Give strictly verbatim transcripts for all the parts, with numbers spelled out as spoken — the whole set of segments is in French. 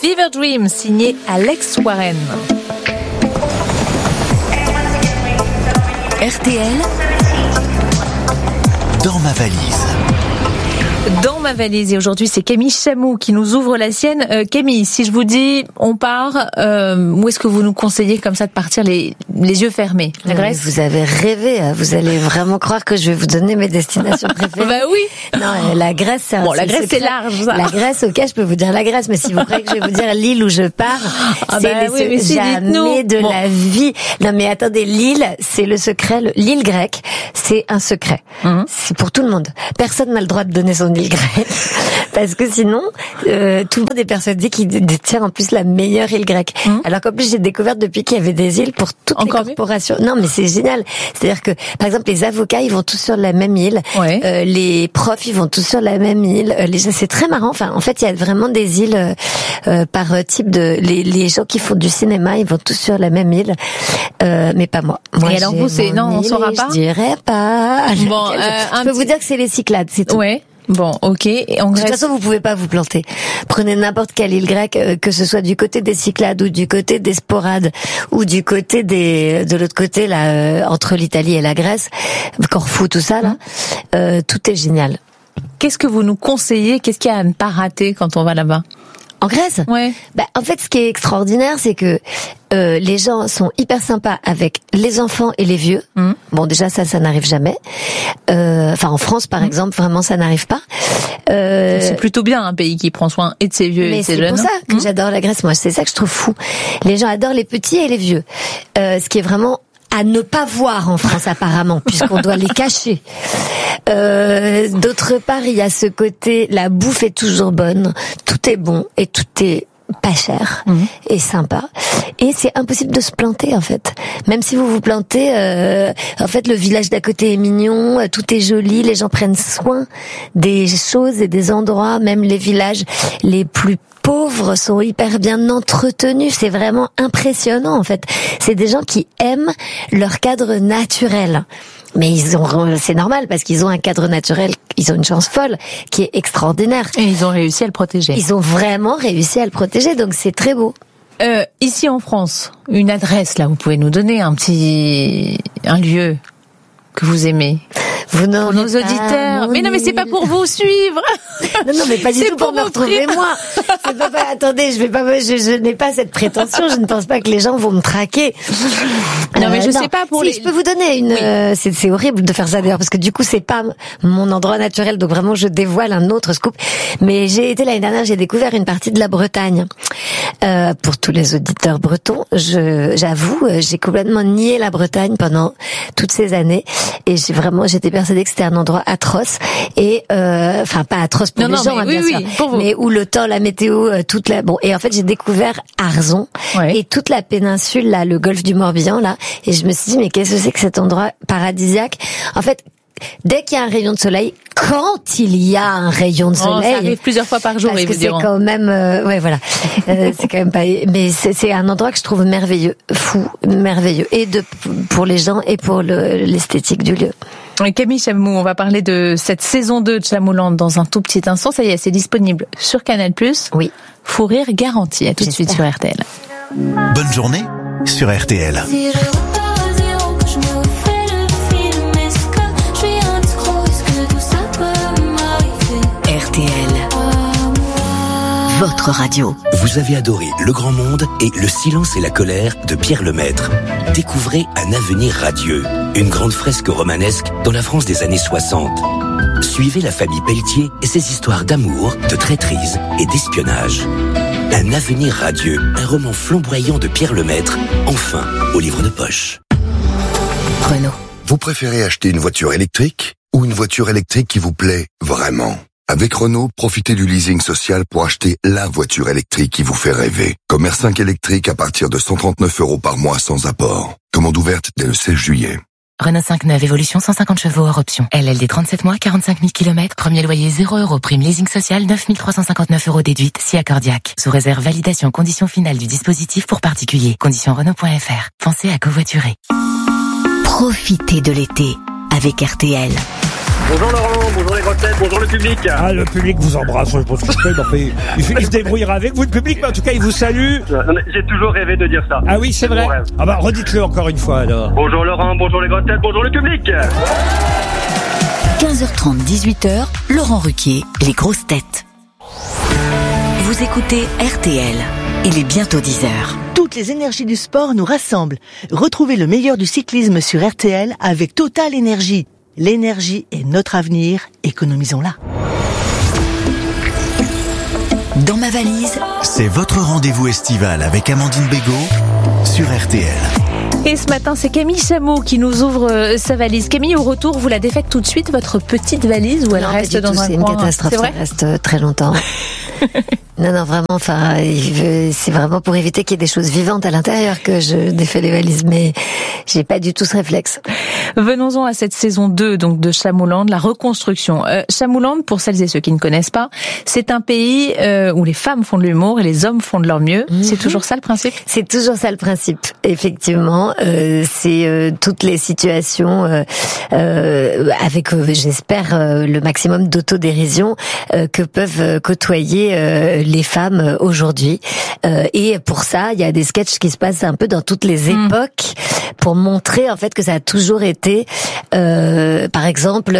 Fever Dream, signé Alex Warren. R T L, dans ma valise. Dans ma valise, et aujourd'hui c'est Camille Chamou qui nous ouvre la sienne. Euh, Camille, si je vous dis on part, euh, où est-ce que vous nous conseillez comme ça de partir les, les yeux fermés? La non, Grèce? Vous avez rêvé, hein. Vous allez vraiment croire que je vais vous donner mes destinations préférées. Bah oui. Non, la Grèce, c'est un, bon, la Grèce c'est, c'est large. Ça. La Grèce, ok, je peux vous dire la Grèce, mais si vous croyez que je vais vous dire l'île où je pars, ah c'est bah les oui, mais si, jamais de bon. la vie. Non, mais attendez, l'île, c'est le secret. Le, l'île grecque, c'est un secret. Mm-hmm. C'est pour tout le monde. Personne n'a le droit de donner son île grecque. Parce que sinon, euh, tout le monde est persuadé qu'il détient en plus la meilleure île grecque. Mmh. Alors qu'en plus, j'ai découvert depuis qu'il y avait des îles pour toutes Encore les corporations. Mieux. Non, mais c'est génial. C'est-à-dire que, par exemple, les avocats, ils vont tous sur la même île. Ouais. Euh, les profs, ils vont tous sur la même île. Euh, les, c'est très marrant. Enfin, en fait, il y a vraiment des îles euh, euh, par type de. Les, les gens qui font du cinéma, ils vont tous sur la même île. Euh, mais pas moi. Moi, et alors vous, c'est non, on saura pas. Je dirais pas. Bon, euh, je peux petit... vous dire que c'est les Cyclades, c'est tout. Ouais. Bon, ok. Et en de Grèce... toute façon, vous pouvez pas vous planter. Prenez n'importe quelle île grecque, euh, que ce soit du côté des Cyclades ou du côté des Sporades ou du côté des, de l'autre côté là, euh, entre l'Italie et la Grèce, Corfou, tout ça là, euh, tout est génial. Qu'est-ce que vous nous conseillez? Qu'est-ce qu'il y a à ne pas rater quand on va là-bas? En Grèce? Ouais. Bah, en fait, ce qui est extraordinaire, c'est que euh, les gens sont hyper sympas avec les enfants et les vieux. Mmh. Bon, déjà ça, ça n'arrive jamais. Euh, enfin, en France, par mmh. exemple, vraiment, ça n'arrive pas. Euh, c'est plutôt bien un pays qui prend soin et de ses vieux et de ses jeunes. Mais c'est pour ça que mmh. j'adore la Grèce. Moi, c'est ça que je trouve fou. Les gens adorent les petits et les vieux. Euh, ce qui est vraiment à ne pas voir en France apparemment, puisqu'on doit les cacher. Euh, d'autre part, il y a ce côté, la bouffe est toujours bonne, tout est bon et tout est pas cher mmh. et sympa. Et c'est impossible de se planter en fait. Même si vous vous plantez, euh, en fait le village d'à côté est mignon, tout est joli, les gens prennent soin des choses et des endroits, même les villages les plus pauvres sont hyper bien entretenus. C'est vraiment impressionnant en fait. C'est des gens qui aiment leur cadre naturel. Mais ils ont, c'est normal parce qu'ils ont un cadre naturel, ils ont une chance folle qui est extraordinaire. Et ils ont réussi à le protéger. Ils ont vraiment réussi à le protéger, donc c'est très beau. Euh, ici en France, une adresse là, vous pouvez nous donner un petit, un lieu que vous aimez. Vous pour nos auditeurs. Mais non, mais c'est pas pour vous suivre. Non, non, mais pas du c'est tout pour, pour me retrouver moi. C'est pas, pas, attendez, je vais pas, je, je n'ai pas cette prétention. Je ne pense pas que les gens vont me traquer. Non, mais je euh, sais non. pas pour si, les. Je peux vous donner une. Oui. Euh, c'est, c'est horrible de faire ça d'ailleurs parce que du coup c'est pas mon endroit naturel, donc vraiment je dévoile un autre scoop. Mais j'ai été l'année dernière, j'ai découvert une partie de la Bretagne. Euh, pour tous les auditeurs bretons, je, j'avoue, j'ai complètement nié la Bretagne pendant toutes ces années et j'ai vraiment, j'étais persuadée que c'était un endroit atroce et euh, enfin pas atroce pour non, les non, gens, mais hein, oui, bien oui, sûr, pour vous. Mais où le temps, la météo, toute la bon et en fait j'ai découvert Arzon ouais. et toute la péninsule là, le golfe du Morbihan là, et je me suis dit mais qu'est-ce que c'est que cet endroit paradisiaque? En fait, dès qu'il y a un rayon de soleil, quand il y a un rayon de soleil, oh, ça arrive plusieurs fois par jour, parce que évidemment. C'est quand même, euh, ouais, voilà, euh, c'est quand même pas, mais c'est, c'est un endroit que je trouve merveilleux, fou, merveilleux, et de pour les gens et pour le, l'esthétique du lieu. Camille Chamou, on va parler de cette saison deux de Chamouland dans un tout petit instant. Ça y est, c'est disponible sur Canal plus. Oui. Fou rire garanti. À tout de suite sur R T L. Bonne journée sur R T L. R T L, votre radio. Vous avez adoré Le Grand Monde et Le Silence et la Colère de Pierre Lemaître. Découvrez Un avenir radieux, une grande fresque romanesque dans la France des années soixante. Suivez la famille Pelletier et ses histoires d'amour, de traîtrise et d'espionnage. Un avenir radieux, un roman flamboyant de Pierre Lemaître, enfin au livre de poche. Renault. Vous préférez acheter une voiture électrique ou une voiture électrique qui vous plaît vraiment? Avec Renault, profitez du leasing social pour acheter la voiture électrique qui vous fait rêver. Comme R cinq électrique à partir de cent trente-neuf euros par mois sans apport. Commande ouverte dès le seize juillet. Renault cinq neuf Évolution cent cinquante chevaux hors option. L L D trente-sept mois, quarante-cinq mille kilomètres. Premier loyer zéro euros. Prime leasing social neuf mille trois cent cinquante-neuf euros déduite. Si accordiaque. Sous réserve validation conditions finales du dispositif pour particuliers. Conditions Renault point F R. Pensez à covoiturer. Profitez de l'été avec R T L. Bonjour Laurent, bonjour les grosses têtes, bonjour le public. Ah, le public vous embrasse, je pense que je peux, il, il se débrouillera avec vous, le public, mais en tout cas, il vous salue. Non, mais j'ai toujours rêvé de dire ça. Ah oui, c'est, c'est vrai. Ah bah, redites-le encore une fois, alors. Bonjour Laurent, bonjour les grosses têtes, bonjour le public. quinze heures trente, dix-huit heures, Laurent Ruquier, les grosses têtes. Vous écoutez R T L. Il est bientôt dix heures. Toutes les énergies du sport nous rassemblent. Retrouvez le meilleur du cyclisme sur R T L avec Total Énergie. L'énergie est notre avenir, économisons-la. Dans ma valise, c'est votre rendez-vous estival avec Amandine Bégaud sur R T L. Et ce matin, c'est Camille Chamou qui nous ouvre euh, sa valise. Camille, au retour, vous la défaites tout de suite, votre petite valise, ou elle non, reste dans tout, un c'est coin? Une catastrophe, c'est vrai ça reste très longtemps. Non, non, vraiment, enfin, c'est vraiment pour éviter qu'il y ait des choses vivantes à l'intérieur que je défais les valises, mais j'ai pas du tout ce réflexe. Venons-en à cette saison deux, donc, de Chamouland, la reconstruction. Euh, Chamouland, pour celles et ceux qui ne connaissent pas, c'est un pays euh, où les femmes font de l'humour et les hommes font de leur mieux. Mm-hmm. C'est toujours ça le principe? C'est toujours ça le principe, effectivement. Euh, c'est euh, toutes les situations euh, euh, avec, euh, j'espère, euh, le maximum d'autodérision euh, que peuvent euh, côtoyer euh, les femmes aujourd'hui. Euh, et pour ça, il y a des sketchs qui se passent un peu dans toutes les époques pour montrer en fait que ça a toujours été, euh, par exemple,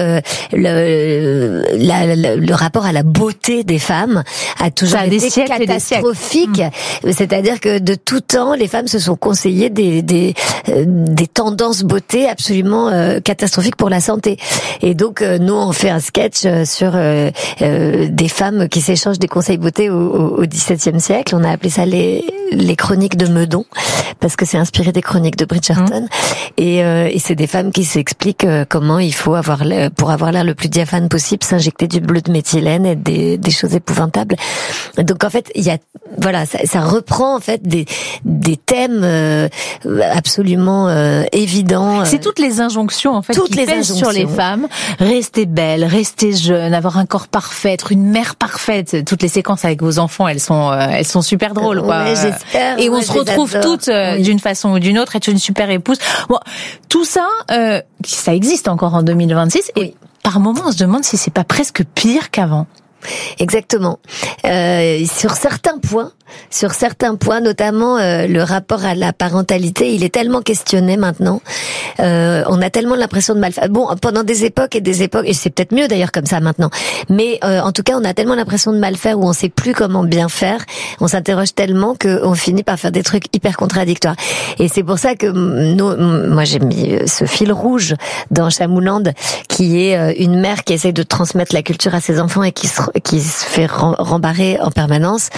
le, la, la, le rapport à la beauté des femmes a toujours a été des siècles catastrophique. Mmh. C'est-à-dire que de tout temps, les femmes se sont conseillées des des, euh, des tendances beauté absolument euh, catastrophiques pour la santé. Et donc euh, nous on fait un sketch sur euh, euh, des femmes qui s'échangent des conseils beauté au, au, au dix-septième siècle. On a appelé ça les les chroniques de Meudon parce que c'est inspiré des chroniques de Bridgerton. Mmh. Et, euh, et c'est des femmes qui s'expliquent euh, comment il faut avoir l'air, pour avoir l'air le plus diaphane possible, s'injecter du bleu de méthylène et des, des choses épouvantables. Donc en fait, il y a, voilà, ça, ça reprend en fait des des thèmes euh, absolument euh, évidents. C'est toutes les injonctions en fait toutes qui les pèsent injonctions. sur les femmes. Rester belle, rester jeune, avoir un corps parfait, être une mère parfaite. Toutes les séquences avec vos enfants, elles sont euh, elles sont super drôles, quoi. Ouais, j'espère. Et ouais, on se retrouve toutes euh, oui. d'une façon ou d'une autre, être une super épouse. Bon, tout ça, euh, ça existe encore en deux mille vingt-six. Oui. Et par moments, on se demande si c'est pas presque pire qu'avant. Exactement. Euh, sur certains points, sur certains points, notamment euh, le rapport à la parentalité, il est tellement questionné maintenant. Euh, on a tellement l'impression de mal faire. Bon, pendant des époques et des époques, et c'est peut-être mieux d'ailleurs comme ça maintenant. Mais euh, en tout cas, on a tellement l'impression de mal faire où on sait plus comment bien faire. On s'interroge tellement qu'on finit par faire des trucs hyper contradictoires. Et c'est pour ça que nous, moi, j'ai mis ce fil rouge dans Chamouland, qui est une mère qui essaie de transmettre la culture à ses enfants et qui se qui se fait rembarrer en permanence.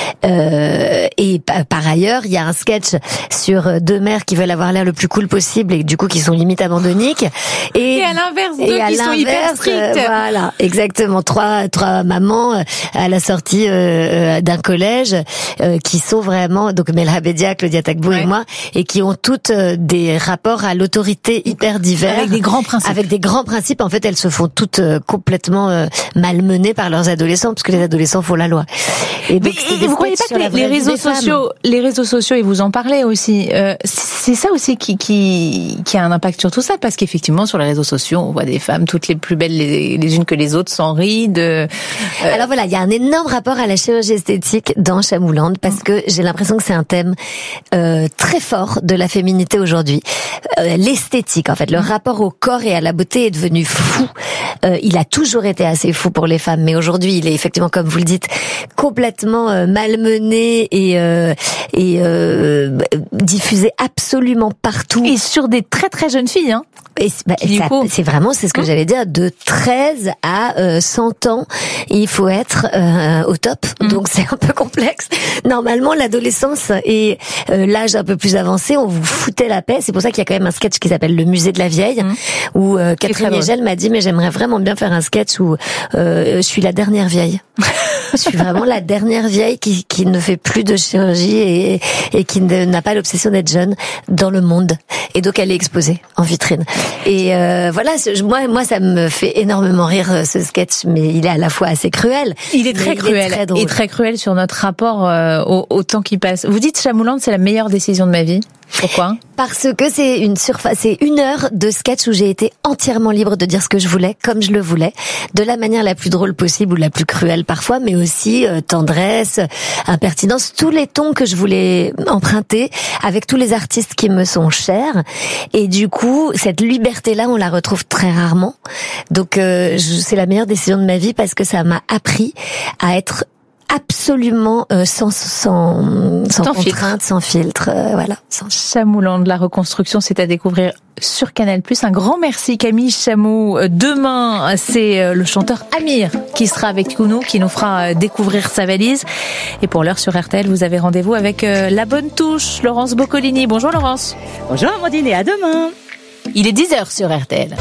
Euh, et par ailleurs, il y a un sketch sur deux mères qui veulent avoir l'air le plus cool possible et du coup qui sont limite abandonniques. Et, et à l'inverse, deux qui sont hyper strictes. Euh, voilà, exactement. Trois, trois mamans à la sortie euh, d'un collège euh, qui sont vraiment, donc Melha Bedia, Claudia Tagbo ouais. et moi, et qui ont toutes euh, des rapports à l'autorité hyper divers. Avec des grands principes. Avec des grands principes. En fait, elles se font toutes euh, complètement euh, malmenées par leurs adolescents, parce que les adolescents font la loi. Et donc, mais, et vous croyez pas que les, les réseaux sociaux, les réseaux sociaux, et vous en parlez aussi, euh, c'est ça aussi qui, qui, qui a un impact sur tout ça, parce qu'effectivement, sur les réseaux sociaux, on voit des femmes toutes les plus belles les, les unes que les autres, sans ride. Euh... Alors voilà, il y a un énorme rapport à la chirurgie esthétique dans Chamouland, parce que j'ai l'impression que c'est un thème euh, très fort de la féminité aujourd'hui. Euh, l'esthétique, en fait, le rapport au corps et à la beauté est devenu fou. Euh, il a toujours été assez fou pour les femmes, mais aujourd'hui, il est effectivement, comme vous le dites, complètement euh, malmené et euh, et euh, diffusé absolument partout. Et sur des très très jeunes filles, hein. Et bah, ça, c'est vraiment, c'est ce que mmh. j'allais dire, de treize à euh, cent ans, il faut être euh, au top. Mmh. Donc c'est un peu complexe. Normalement, l'adolescence et euh, l'âge un peu plus avancé, on vous foutait la paix. C'est pour ça qu'il y a quand même un sketch qui s'appelle Le Musée de la Vieille, mmh. où euh, Catherine Hegel m'a dit, mais j'aimerais vraiment bien faire un sketch où euh, je suis la dernière vieille. Je suis vraiment la dernière vieille qui, qui ne fait plus de chirurgie et, et qui ne, n'a pas l'obsession d'être jeune dans le monde. Et donc elle est exposée en vitrine. Et euh, voilà, moi, moi, ça me fait énormément rire ce sketch, mais il est à la fois assez cruel. Il est très cruel est très et très cruel sur notre rapport euh, au, au temps qui passe. Vous dites Chamouland, c'est la meilleure décision de ma vie. Pourquoi ? Parce que c'est une surface, c'est une heure de sketch où j'ai été entièrement libre de dire ce que je voulais, comme je le voulais, de la manière la plus drôle possible ou la plus cruelle parfois, mais aussi euh, tendresse, impertinence, tous les tons que je voulais emprunter avec tous les artistes qui me sont chers. Et du coup, cette liberté-là, on la retrouve très rarement. Donc, euh, je, c'est la meilleure décision de ma vie parce que ça m'a appris à être absolument euh, sans sans sans, sans contrainte, filtre. sans filtre, euh, voilà. Sans... Chamoulant de la reconstruction, c'est à découvrir sur Canal plus. Un grand merci Camille Chamou. Demain, c'est le chanteur Amir qui sera avec nous, qui nous fera découvrir sa valise. Et pour l'heure sur R T L, vous avez rendez-vous avec la bonne touche, Laurence Boccolini. Bonjour Laurence. Bonjour Amandine et à demain. Il est dix heures sur R T L.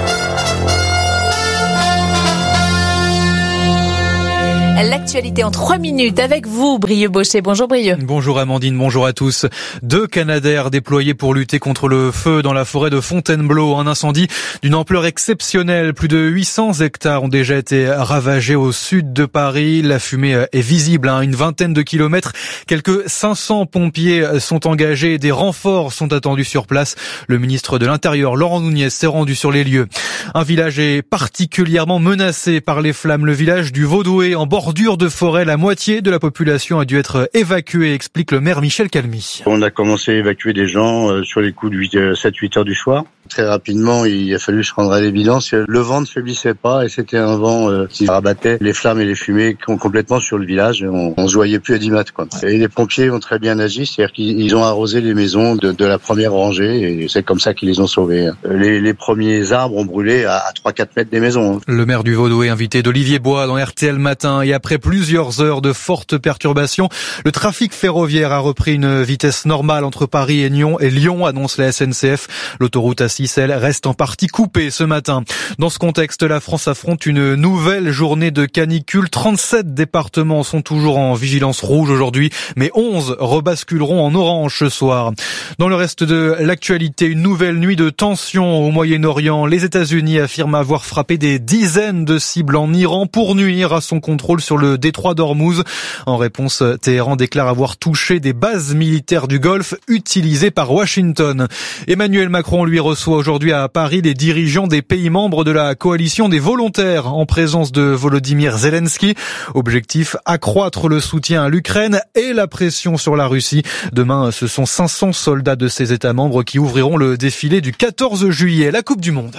L'actualité en trois minutes avec vous, Brieux Bochet. Bonjour Brieux. Bonjour Amandine, bonjour à tous. Deux Canadair déployés pour lutter contre le feu dans la forêt de Fontainebleau. Un incendie d'une ampleur exceptionnelle. Plus de huit cents hectares ont déjà été ravagés au sud de Paris. La fumée est visible à une vingtaine de kilomètres. Quelques cinq cents pompiers sont engagés et des renforts sont attendus sur place. Le ministre de l'Intérieur, Laurent Nunez, s'est rendu sur les lieux. Un village est particulièrement menacé par les flammes. Le village du Vaudoué, en bordure de forêt, la moitié de la population a dû être évacuée, explique le maire Michel Calmy. On a commencé à évacuer des gens euh, sur les coups de sept huit heures du soir. Très rapidement, il a fallu se rendre à l'évidence. Le vent ne faiblissait pas et c'était un vent euh, qui rabattait les flammes et les fumées complètement sur le village. On, on se voyait plus à dix mètres, quoi. Et les pompiers ont très bien agi, c'est-à-dire qu'ils ont arrosé les maisons de, de la première rangée et c'est comme ça qu'ils les ont sauvés. Les, les premiers arbres ont brûlé à, à trois quatre mètres des maisons. Le maire du Vaudoué, invité d'Olivier Bois dans R T L Matin, et après plusieurs heures de fortes perturbations, le trafic ferroviaire a repris une vitesse normale entre Paris et Lyon, et Lyon, annonce la S N C F. L'autoroute A six, elle, reste en partie coupée ce matin. Dans ce contexte, la France affronte une nouvelle journée de canicule. trente-sept départements sont toujours en vigilance rouge aujourd'hui, mais onze rebasculeront en orange ce soir. Dans le reste de l'actualité, une nouvelle nuit de tension au Moyen-Orient. Les États-Unis affirment avoir frappé des dizaines de cibles en Iran pour nuire à son contrôle sur le détroit d'Ormuz. En réponse, Téhéran déclare avoir touché des bases militaires du Golfe utilisées par Washington. Emmanuel Macron, lui, reçoit aujourd'hui à Paris les dirigeants des pays membres de la coalition des volontaires en présence de Volodymyr Zelensky. Objectif, accroître le soutien à l'Ukraine et la pression sur la Russie. Demain, ce sont cinq cents soldats de ces États membres qui ouvriront le défilé du quatorze juillet, la Coupe du Monde.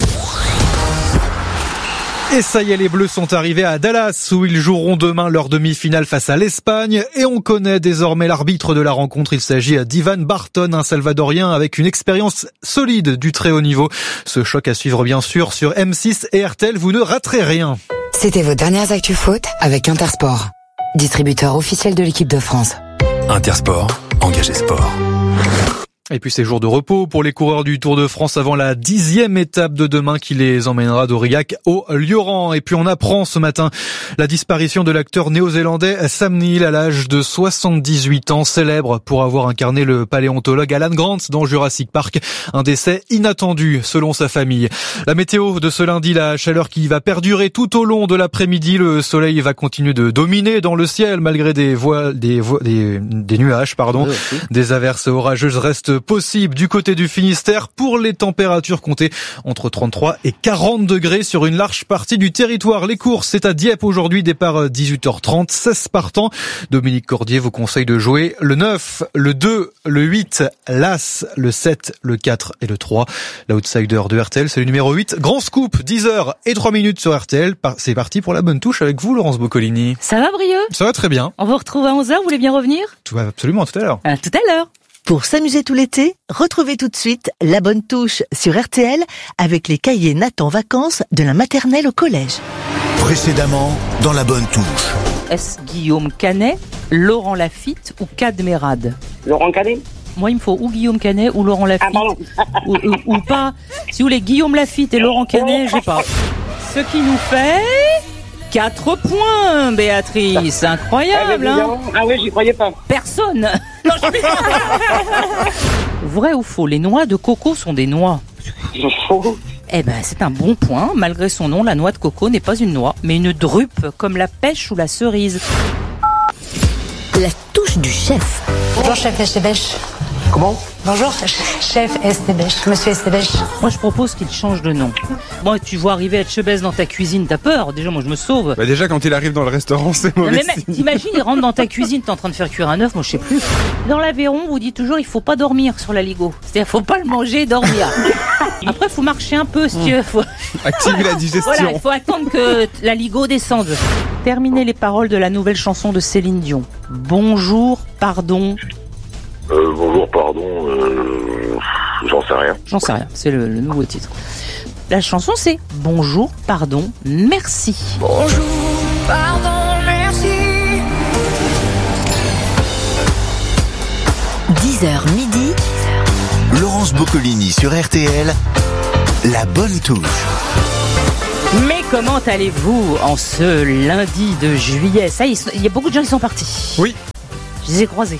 Et ça y est, les Bleus sont arrivés à Dallas où ils joueront demain leur demi-finale face à l'Espagne et on connaît désormais l'arbitre de la rencontre. Il s'agit d'Ivan Barton, un Salvadorien avec une expérience solide du très haut niveau. Ce choc à suivre bien sûr sur M six et R T L, vous ne raterez rien. C'était vos dernières actus foot avec Intersport, distributeur officiel de l'équipe de France. Intersport, engagé sport. Et puis c'est jour de repos pour les coureurs du Tour de France avant la dixième étape de demain qui les emmènera d'Aurillac au Lioran. Et puis on apprend ce matin la disparition de l'acteur néo-zélandais Sam Neill à l'âge de soixante-dix-huit ans, célèbre pour avoir incarné le paléontologue Alan Grant dans Jurassic Park. Un décès inattendu selon sa famille. La météo de ce lundi, la chaleur qui va perdurer tout au long de l'après-midi. Le soleil va continuer de dominer dans le ciel malgré des voiles, des, vo- des, des nuages, pardon. Oui, des averses orageuses restent possible du côté du Finistère pour les températures comptées entre trente-trois et quarante degrés sur une large partie du territoire. Les courses, c'est à Dieppe aujourd'hui, départ dix-huit heures trente, seize partants. Dominique Cordier vous conseille de jouer le neuf, le deux, le huit, l'As, le sept, le quatre et le trois. L'outsider de R T L, c'est le numéro huit. Grand scoop, dix heures et trois minutes sur R T L. C'est parti pour la bonne touche avec vous, Laurence Boccolini. Ça va, Brieux? Ça va très bien. On vous retrouve à onze heures, vous voulez bien revenir? Tout va absolument, tout à l'heure. À tout à l'heure. Pour s'amuser tout l'été, retrouvez tout de suite La Bonne Touche sur R T L avec les cahiers Nathan Vacances de la maternelle au collège. Précédemment, dans La Bonne Touche. Est-ce Guillaume Canet, Laurent Lafitte ou Cadmerade? Laurent Canet. Moi, il me faut ou Guillaume Canet ou Laurent Lafitte. Ah, pardon. ou, ou, ou pas. Si vous voulez, Guillaume Lafitte et Laurent Canet, j'ai pas. Ce qui nous fait... quatre points, Béatrice. Incroyable, ah, hein? Ah oui, j'y croyais pas. Personne. Non, vrai ou faux, les noix de coco sont des noix? Faux. Eh ben, c'est un bon point. Malgré son nom, la noix de coco n'est pas une noix, mais une drupe, comme la pêche ou la cerise. La touche du chef. Bonjour, chef Pêche et Bêche. Comment? Bonjour, chef Estébèche, monsieur Estébèche. Moi, je propose qu'il change de nom. Moi, tu vois arriver Etchebest dans ta cuisine, t'as peur. Déjà, moi, je me sauve. Bah déjà, quand il arrive dans le restaurant, c'est mauvais. Non, mais t'imagines, il rentre dans ta cuisine, t'es en train de faire cuire un œuf, moi, je sais plus. Dans l'Aveyron, on vous dit toujours, il faut pas dormir sur l'aligot. C'est-à-dire, faut pas le manger et dormir. Après, faut marcher un peu, si tu veux. Faut... Activer la digestion. Voilà, il faut attendre que l'aligot descende. Terminez les paroles de la nouvelle chanson de Céline Dion. Bonjour, pardon. Euh, bonjour, pardon, euh, j'en sais rien. J'en sais rien, c'est le, le nouveau titre. La chanson, c'est Bonjour, pardon, merci. Bonjour, pardon, merci. dix heures midi. Laurence Boccolini sur R T L. La bonne touche. Mais comment allez-vous en ce lundi de juillet? Ça, il y a beaucoup de gens qui sont partis. Oui. Je les ai croisés.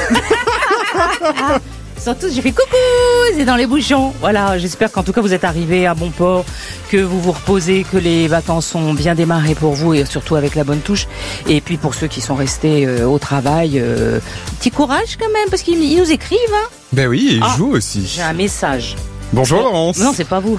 Surtout, j'ai fait coucou, c'est dans les bouchons. Voilà, j'espère qu'en tout cas vous êtes arrivés à bon port, que vous vous reposez, que les vacances ont bien démarré pour vous et surtout avec la bonne touche. Et puis pour ceux qui sont restés euh, au travail, euh, petit courage quand même, parce qu'ils ils nous écrivent. Hein. Ben oui, ils ah, jouent aussi. J'ai un message. Bonjour Laurence. Non, c'est pas vous.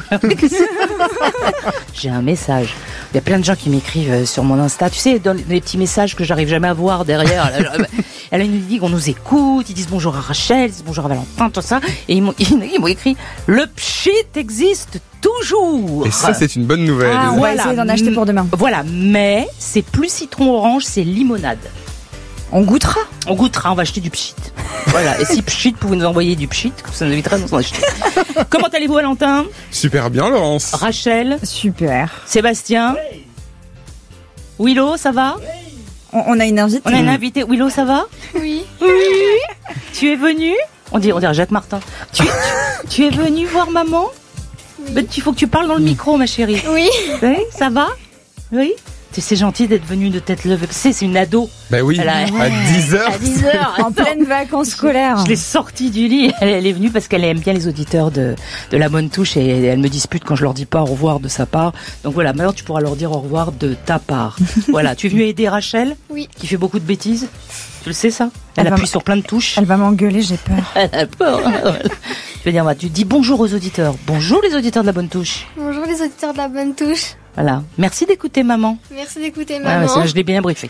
J'ai un message. Il y a plein de gens qui m'écrivent sur mon Insta. Tu sais, dans les petits messages que j'arrive jamais à voir derrière. Elle nous dit qu'on nous écoute. Ils disent bonjour à Rachel, ils disent bonjour à Valentin, tout ça. Et ils m'ont, ils m'ont écrit le pchit existe toujours. Et ça, c'est une bonne nouvelle. Ah, on voilà. va essayer d'en acheter pour demain. Voilà, mais c'est plus citron orange, c'est limonade. On goûtera. On goûtera, on va acheter du pchit. Voilà, et si pchit pouvait nous envoyer du pchit, ça nous évitera de nous en acheter. Comment allez-vous, Valentin? Super bien, Laurence. Rachel? Super. Sébastien? Oui. Willow, ça va? Oui. On, on a une invitée. On a une invitée. Willow, ça va? Oui. Oui. Tu es venue? On dit, on dirait Jacques Martin. Tu, tu, tu es venue voir maman? Oui. Ben, il faut que tu parles dans le micro, ma chérie. Oui. Oui, ça va? Oui. C'est gentil d'être venue de tête levée. C'est, c'est une ado. Ben oui, a... à dix heures. À dix heures. En pleine vacances scolaires. Je l'ai sortie du lit. Elle, elle est venue parce qu'elle aime bien les auditeurs de, de la bonne touche et elle me dispute quand je leur dis pas au revoir de sa part. Donc voilà, maintenant tu pourras leur dire au revoir de ta part. Voilà, tu es venue aider Rachel? Oui. Qui fait beaucoup de bêtises. Tu le sais ça? Elle, elle appuie sur plein de touches. Elle va m'engueuler, j'ai peur. Elle a peur. Je veux dire, moi, tu dis bonjour aux auditeurs. Bonjour les auditeurs de la bonne touche. Bonjour les auditeurs de la bonne touche. Voilà. Merci d'écouter maman. Merci d'écouter maman. Ah, ouais, je l'ai bien briefé.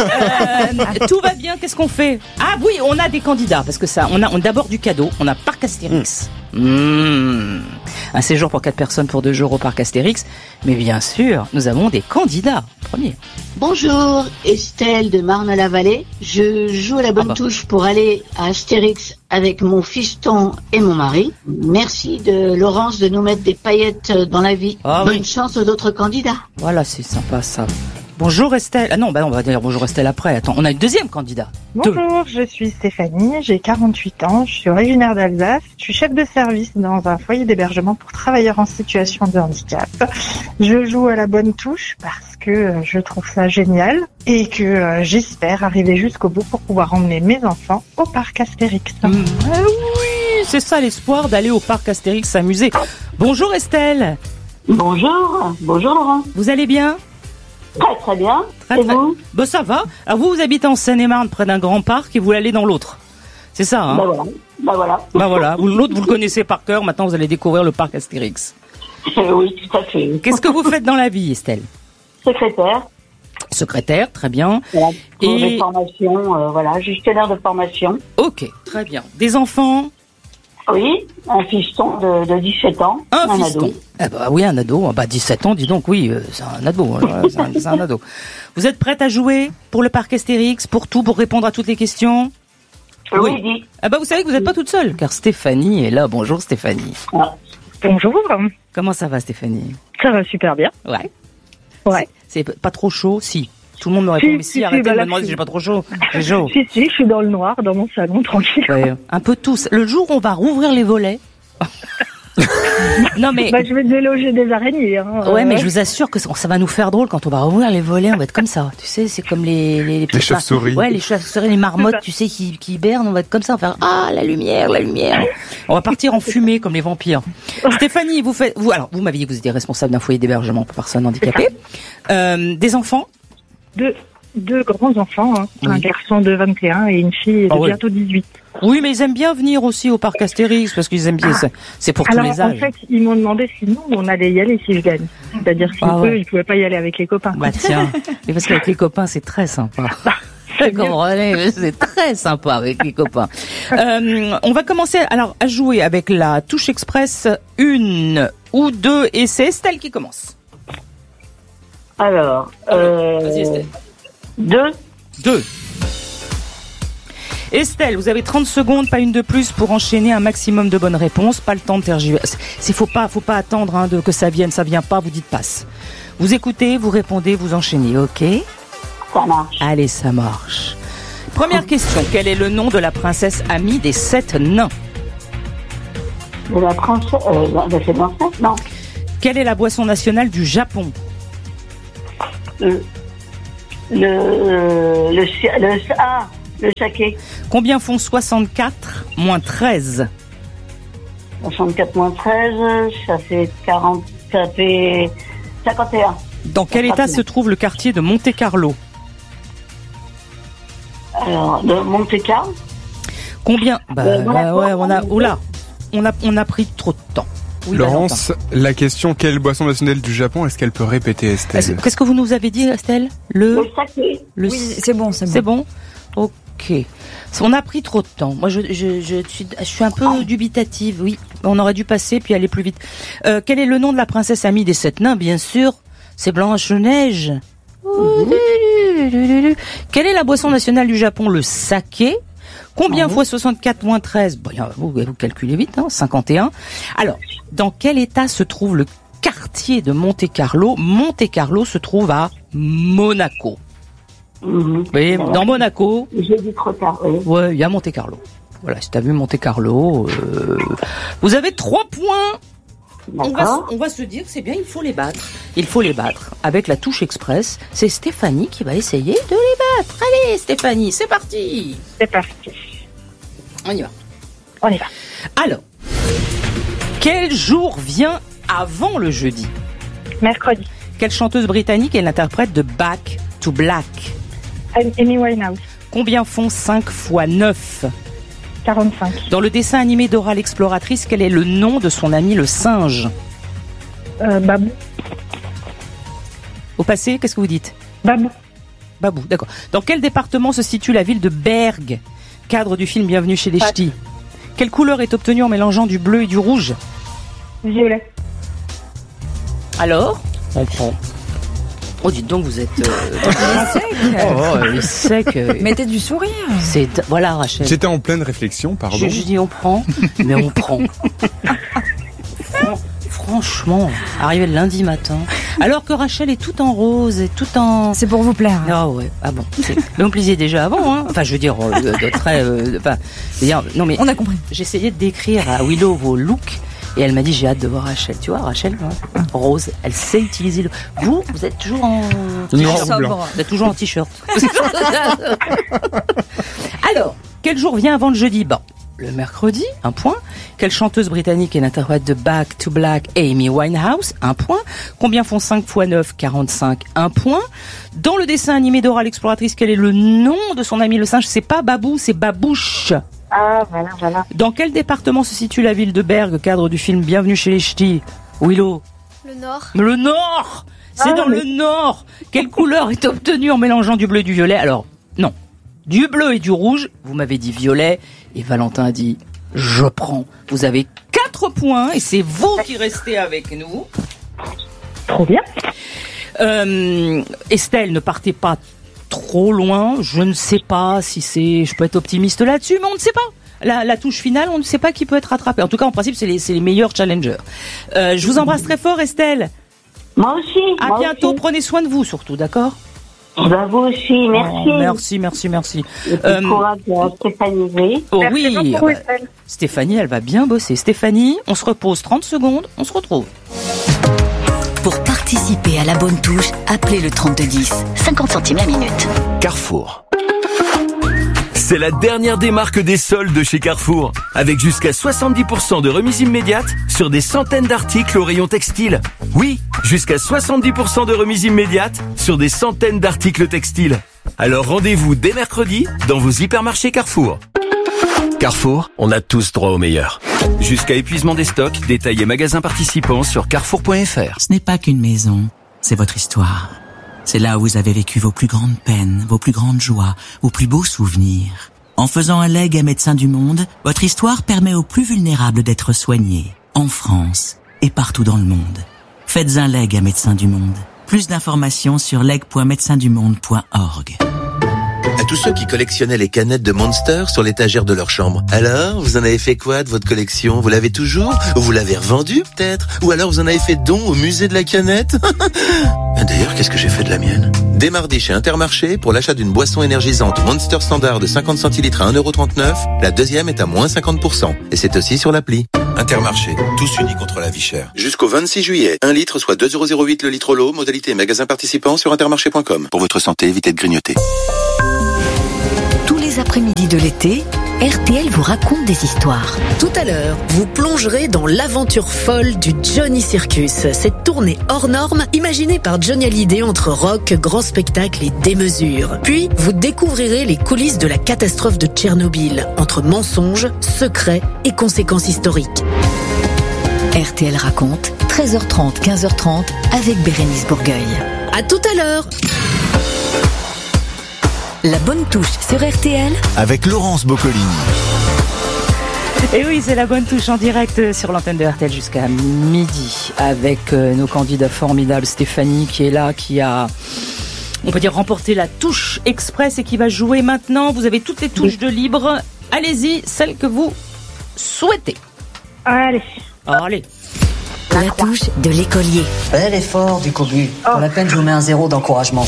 euh, tout va bien. Qu'est-ce qu'on fait? Ah oui, on a des candidats parce que ça, on a, on a d'abord du cadeau. On a Parc Astérix. Mmh. Un séjour pour quatre personnes pour deux jours au Parc Astérix. Mais bien sûr, nous avons des candidats. Premier. Bonjour, Estelle de Marne-la-Vallée. Je joue à la bonne ah bah. touche pour aller à Astérix avec mon fiston et mon mari. Merci de Laurence de nous mettre des paillettes dans la vie. Ah, Bonne oui. chance aux autres candidats. Voilà, c'est sympa ça. Bonjour Estelle. Ah non, bah non, on va dire bonjour Estelle après. Attends, on a une deuxième candidat. Bonjour, Deux. je suis Stéphanie, j'ai quarante-huit ans, je suis originaire d'Alsace, je suis chef de service dans un foyer d'hébergement pour travailleurs en situation de handicap. Je joue à la bonne touche parce que je trouve ça génial et que euh, j'espère arriver jusqu'au bout pour pouvoir emmener mes enfants au Parc Astérix. Mmh. Ah oui, c'est ça l'espoir d'aller au Parc Astérix s'amuser. Bonjour Estelle. Bonjour, bonjour Laurent. Vous allez bien? Très très bien. Très, et très... vous? Bah ça va. Alors vous, vous habitez en Seine-et-Marne près d'un grand parc et vous allez dans l'autre. C'est ça, hein? Bah voilà. Bah voilà. Bah voilà. L'autre, vous le connaissez par cœur. Maintenant, vous allez découvrir le Parc Astérix. Oui, tout à fait. Qu'est-ce que vous faites dans la vie, Estelle? Secrétaire. Secrétaire, très bien. Voilà, pour et... des formations, euh, voilà, gestionnaire de formation. Ok, très bien. Des enfants? Oui, un fiston de, de dix-sept ans. Un, un fiston. Ado. Eh bah oui, un ado. Bah dix-sept ans, dis donc, oui, euh, c'est un ado. Hein, c'est, un, c'est un ado. Vous êtes prête à jouer pour le Parc Astérix, pour tout, pour répondre à toutes les questions? Oui. oui. Ah bah vous savez que vous n'êtes pas toute seule, car Stéphanie est là. Bonjour Stéphanie. Ah. Bonjour. Comment ça va Stéphanie? Ça va super bien. Ouais. Ouais. C'est, c'est pas trop chaud? Si. Tout le monde me répond, si, mais si, si arrêtez si, bah de me demander si j'ai pas trop chaud. J'ai chaud. Si, si, je suis dans le noir, dans mon salon, tranquille. Ouais, un peu tous. Le jour où on va rouvrir les volets. Non mais. Bah, je vais déloger des araignées. Hein. Ouais, mais je vous assure que ça, ça va nous faire drôle quand on va rouvrir les volets. On va être comme ça. Tu sais, c'est comme les les, les, les chauves-souris. Ouais, les chauves-souris, les marmottes, tu sais, qui qui hibernent. On va être comme ça. On va faire ah la lumière, la lumière. On va partir en fumée comme les vampires. Stéphanie, vous faites vous alors vous m'aviez dit que vous étiez responsable d'un foyer d'hébergement pour personnes handicapées. Euh, des enfants? Deux deux grands enfants, hein. Oui. Un garçon de vingt et un et une fille de oh, bientôt ouais. dix-huit. Oui, mais ils aiment bien venir aussi au parc Astérix parce qu'ils aiment bien. Ah. C'est pour Alors, tous les âges. en fait, ils m'ont demandé si nous, on allait y aller si je gagne. C'est-à-dire si Ah eux, ouais. ils pouvaient pas y aller avec les copains. Bah tiens, et parce qu'avec les copains, c'est très sympa. Vous comprenez, c'est très sympa avec les copains. Euh, on va commencer alors à jouer avec la touche express une ou deux et c'est Estelle qui commence. Alors, euh, Vas-y Estelle. deux. Deux. Estelle, vous avez trente secondes, pas une de plus pour enchaîner un maximum de bonnes réponses. Pas le temps de tergiverser. Il faut pas, faut pas attendre hein, de, que ça vienne, ça vient pas, vous dites passe. Vous écoutez, vous répondez, vous enchaînez, ok? Ça marche. Allez, ça marche. Première question, quel est le nom de la princesse amie des sept nains? De la princesse, euh, de cette princesse, non. Quelle est la boisson nationale du Japon? Le, le, le, le, ah, le saké. Combien font soixante-quatre moins treize? soixante-quatre moins treize, ça fait quarante, ça fait cinquante et un. Dans quel état se trouve le quartier de Monte-Carlo? Alors, de Monte-Carlo. Combien? Bah, Euh, bah ouais, on a, oula, on a, on a pris trop de temps. Oui, Laurence, la question quelle boisson nationale du Japon, est-ce qu'elle peut répéter, Estelle? Est-ce- Qu'est-ce que vous nous avez dit, Estelle? Le, Le saké. le Oui, c'est bon, c'est bon. C'est bon? Ok. On a pris trop de temps. Moi, je, je, je, suis, je suis un peu dubitative. Oui, on aurait dû passer puis aller plus vite. Euh, quel est le nom de la princesse amie des sept nains? Bien sûr, c'est Blanche-Neige. Mm-hmm. Quelle est la boisson nationale du Japon? Le saké. Combien Mm-hmm. fois soixante-quatre moins treize? Bon, vous, vous calculez vite, hein, cinquante et un. Alors, dans quel état se trouve le quartier de Monte-Carlo? Monte-Carlo se trouve à Monaco. Mm-hmm. Oui, dans Monaco. J'ai dit trop tard, oui. Ouais, il y a Monte-Carlo. Voilà, si t'as vu Monte-Carlo, euh, vous avez trois points. On va, on va se dire, c'est bien, il faut les battre. Il faut les battre. Avec la touche express, c'est Stéphanie qui va essayer de les battre. Allez, Stéphanie, c'est parti. C'est parti. On y va. On y va. Alors, quel jour vient avant le jeudi? Mercredi. Quelle chanteuse britannique est l'interprète de Back to Black? Amy Winehouse. Combien font cinq fois neuf? quarante-cinq. Dans le dessin animé Dora l'exploratrice, quel est le nom de son ami le singe? Euh, Babou. Au passé, qu'est-ce que vous dites? Babou. Babou, d'accord. Dans quel département se situe la ville de Berg, cadre du film Bienvenue chez les Ch'tis? Quelle couleur est obtenue en mélangeant du bleu et du rouge? Violet. Alors? On prend. Oh, dites donc, vous êtes... Euh... Il est sec. Oh, il est sec. euh. Mettez du sourire. C'est... Voilà, Rachel. J'étais en pleine réflexion, pardon. Je, je dis on prend, mais on prend. Fran- Franchement, arrivé le lundi matin, alors que Rachel est tout en rose et tout en... C'est pour vous plaire. Ah ouais, ah bon. C'est... Mais on plaisait déjà avant, hein. Enfin, je veux dire, euh, de, de très... euh, enfin, je veux dire, non mais... On a compris. J'essayais de décrire à Willow vos looks, et elle m'a dit, j'ai hâte de voir Rachel. Tu vois, Rachel, hein, rose, elle sait utiliser le... Vous, vous êtes toujours en... Noir t-shirt. ou blanc. Vous êtes toujours en t-shirt. Alors, quel jour vient avant le jeudi? Bon, le mercredi, un point. Quelle chanteuse britannique est l'interprète de Back to Black? Amy Winehouse, un point. Combien font cinq fois neuf? quarante-cinq, un point. Dans le dessin animé Dora l'exploratrice, quel est le nom de son ami le singe? C'est pas Babou, c'est Babouche. Ah, voilà, voilà. Dans quel département se situe la ville de Berg, cadre du film Bienvenue chez les Ch'tis? Willow. Le Nord. Le Nord! C'est Ah, dans mais- le Nord! Quelle couleur est obtenue en mélangeant du bleu et du violet? Alors, non. Du bleu et du rouge, vous m'avez dit violet, et Valentin a dit je prends. Vous avez quatre points, et c'est vous qui restez avec nous. Trop bien. Euh, Estelle, ne partez pas trop loin. Je ne sais pas si c'est... Je peux être optimiste là-dessus, mais on ne sait pas. La, la touche finale, on ne sait pas qui peut être rattrapé. En tout cas, en principe, c'est les, c'est les meilleurs challengers. Euh, je vous embrasse très fort, Estelle. Moi aussi. À moi bientôt. aussi. Prenez soin de vous, surtout, d'accord? Bah, vous aussi, merci. Oh, merci, merci, merci. Et puis, Euh, courage à Stéphanie. Oui. Oh Merci oui, beaucoup, euh, Estelle. Stéphanie, elle va bien bosser. Stéphanie, on se repose trente secondes, on se retrouve. Pour participer à la bonne touche, appelez le trente-deux dix. cinquante centimes la minute. Carrefour. C'est la dernière des marques des soldes de chez Carrefour, avec jusqu'à soixante-dix pour cent de remise immédiate sur des centaines d'articles au rayon textile. Oui, jusqu'à soixante-dix pour cent de remise immédiate sur des centaines d'articles textiles. Alors rendez-vous dès mercredi dans vos hypermarchés Carrefour. Carrefour, on a tous droit au meilleur. Jusqu'à épuisement des stocks, détails et magasins participants sur carrefour point f r. Ce n'est pas qu'une maison, c'est votre histoire. C'est là où vous avez vécu vos plus grandes peines, vos plus grandes joies, vos plus beaux souvenirs. En faisant un legs à Médecins du Monde, votre histoire permet aux plus vulnérables d'être soignés, en France et partout dans le monde. Faites un legs à Médecins du Monde. Plus d'informations sur leg point médecins du monde point org. À tous ceux qui collectionnaient les canettes de Monster sur l'étagère de leur chambre. Alors, vous en avez fait quoi de votre collection? Vous l'avez toujours? Ou vous l'avez revendue, peut-être? Ou alors vous en avez fait don au musée de la canette? D'ailleurs, qu'est-ce que j'ai fait de la mienne? Dès mardi chez Intermarché, pour l'achat d'une boisson énergisante Monster Standard de cinquante centilitres à un euro trente-neuf, la deuxième est à moins cinquante pour cent. Et c'est aussi sur l'appli. Intermarché, tous unis contre la vie chère. Jusqu'au vingt-six juillet, un litre soit deux euros zéro huit le litre l'eau, modalité magasin participant sur intermarché point com. Pour votre santé, évitez de grignoter. Tous les après-midi de l'été, R T L vous raconte des histoires. Tout à l'heure, vous plongerez dans l'aventure folle du Johnny Circus. Cette tournée hors norme, imaginée par Johnny Hallyday entre rock, grand spectacle et démesure. Puis, vous découvrirez les coulisses de la catastrophe de Tchernobyl, entre mensonges, secrets et conséquences historiques. R T L raconte, treize heures trente, quinze heures trente, avec Bérénice Bourgueil. À tout à l'heure! La bonne touche sur R T L avec Laurence Boccolini. Et oui, c'est la bonne touche en direct sur l'antenne de R T L jusqu'à midi avec nos candidats formidables. Stéphanie qui est là, qui a, on peut dire, remporté la touche express et qui va jouer maintenant. Vous avez toutes les touches de libre. Allez-y, celle que vous souhaitez. Allez. Allez. La touche de l'écolier. Bel effort du cobu. Oh. Pour la peine, je vous mets un zéro d'encouragement.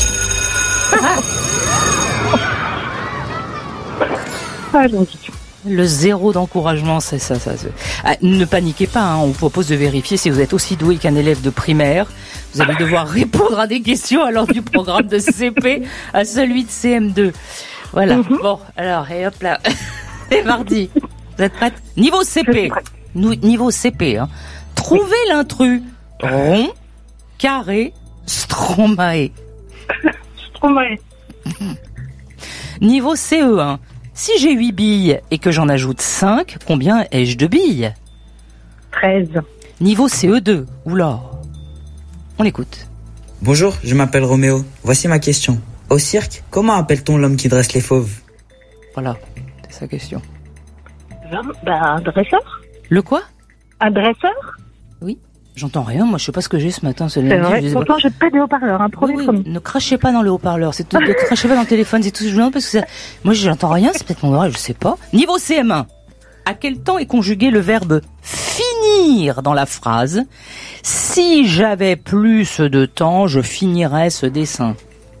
Le zéro d'encouragement, c'est ça. ça c'est... Ah, ne paniquez pas, hein, on vous propose de vérifier si vous êtes aussi doué qu'un élève de primaire. Vous allez devoir répondre à des questions alors du programme de C P à celui de C M deux. Voilà, mm-hmm. Bon, alors, et hop là. C'est mardi. Vous êtes prête? Niveau C P. Nous, niveau C P, hein. Trouvez l'intrus. Rond, carré, Stromae. Stromae. Niveau C E un. Si j'ai huit billes et que j'en ajoute cinq, combien ai-je de billes? treize. Niveau C E deux. Oula. On écoute. Bonjour, je m'appelle Roméo. Voici ma question. Au cirque, comment appelle-t-on l'homme qui dresse les fauves? Voilà, c'est sa question. Ben, un dresseur. Le quoi? Un dresseur? Oui. J'entends rien, moi je sais pas ce que j'ai ce matin. C'est, c'est vrai, je pourtant je n'ai pas de haut-parleur, hein, promis, oui, promis. Ne crachez pas dans le haut-parleur, c'est tout, ne crachez pas dans le téléphone, c'est tout ce que je vous demande parce que ça, moi j'entends rien, c'est peut-être mon oreille, je sais pas. Niveau C M un, à quel temps est conjugué le verbe finir dans la phrase? Si j'avais plus de temps, je finirais ce dessin.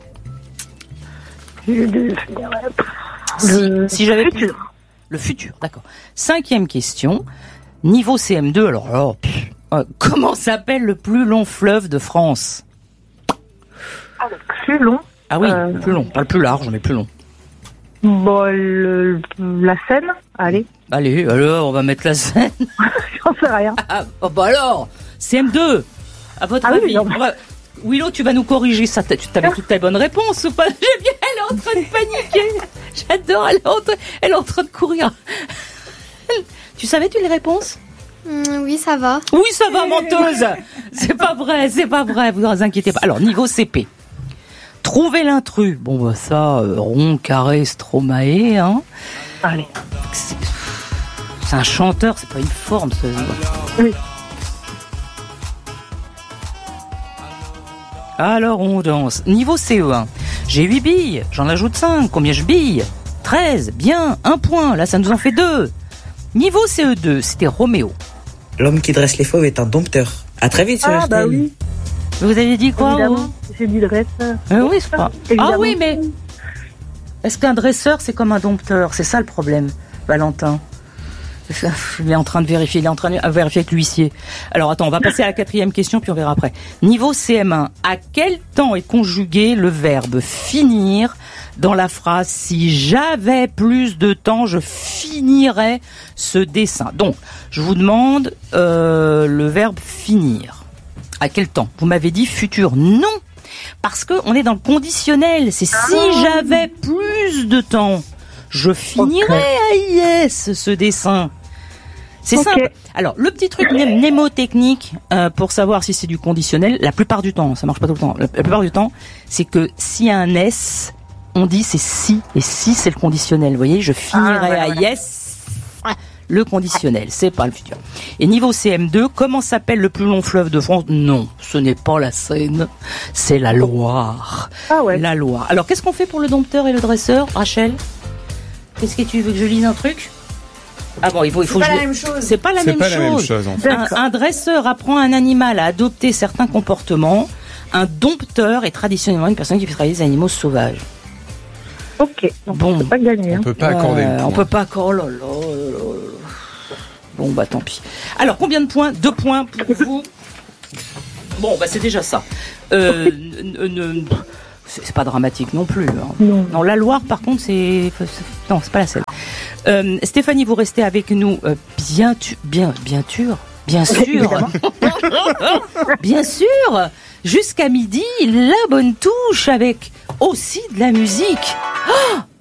Le, si, le si j'avais futur. Plus, le futur, d'accord. Cinquième question, niveau C M deux, alors là, pff, Euh, comment s'appelle le plus long fleuve de France? Ah, le plus long? Ah oui, euh... le plus long, pas le plus large, mais plus long. Bon, le, la Seine, allez. Allez, alors, on va mettre la Seine. J'en sais rien. Ah, oh, bah alors, C M deux, à votre ah avis. Oui, va... Willow, tu vas nous corriger ça. Tu avais toutes tes bonnes réponses ou pas? J'ai bien, elle est en train de paniquer. J'adore, elle est en train, elle est en train de courir. Tu savais, tu les réponses? Mmh, oui, ça va. Oui, ça va, menteuse. C'est pas vrai, c'est pas vrai. Vous ne vous inquiétez pas. Alors, niveau C P. Trouvez l'intrus. Bon, bah ça, euh, rond, carré, Stromae, hein. Allez. C'est, c'est un chanteur, c'est pas une forme, ça. Oui. Alors, on danse. Niveau C E un. J'ai huit billes, j'en ajoute cinq. Combien je bille? treize. Bien, un point. Là, ça nous en fait deux. Niveau C E deux, c'était Roméo. L'homme qui dresse les fauves est un dompteur. À très vite sur Ah, R T L. bah oui. Vous avez dit quoi? Évidemment, j'ai dit dresseur. Euh, oui, c'est pas... Ah oui, mais... Est-ce qu'un dresseur, c'est comme un dompteur? C'est ça le problème, Valentin. Il est en train de vérifier, il est en train de vérifier avec l'huissier. Alors attends, on va passer à la quatrième question, puis on verra après. Niveau C M un, à quel temps est conjugué le verbe finir dans la phrase « Si j'avais plus de temps, je finirais ce dessin ». Donc, je vous demande euh, le verbe « finir ». À quel temps? Vous m'avez dit futur. Non, parce qu'on est dans le conditionnel. C'est « si j'avais plus de temps, je finirai okay. à I S ce dessin. C'est okay. simple. Alors, le petit truc mnémotechnique euh, pour savoir si c'est du conditionnel, la plupart du temps, ça marche pas tout le temps, la plupart du temps, c'est que s'il y a un S, on dit c'est si, et si c'est le conditionnel. Vous voyez, je finirai ah, ouais, à ouais. I S, le conditionnel, c'est pas le futur. Et niveau C M deux, comment s'appelle le plus long fleuve de France ? Non, ce n'est pas la Seine, c'est la Loire. Ah ouais. La Loire. Alors, qu'est-ce qu'on fait pour le dompteur et le dresseur, Rachel ? Qu'est-ce que tu veux que je lise un truc ? Ah bon, il faut, il faut c'est pas je... la même chose. C'est pas la, c'est même, pas chose. la même chose. En fait. Un, un dresseur apprend un animal à adopter certains comportements. Un dompteur est traditionnellement une personne qui fait travailler des animaux sauvages. Ok, donc bon. on peut pas gagner. On peut pas accorder euh, le point. On peut pas accorder. Oh là là là là. Bon bah tant pis. Alors combien de points ? Deux points pour vous. Bon bah c'est déjà ça. Euh, n- n- c'est pas dramatique non plus. Hein. Non. non, la Loire par contre c'est, c'est... non c'est pas la Seine. Euh, Stéphanie, vous restez avec nous, euh, bien, tu... bien, bien sûr, bien sûr, bien sûr, jusqu'à midi, la bonne touche avec aussi de la musique. Oh,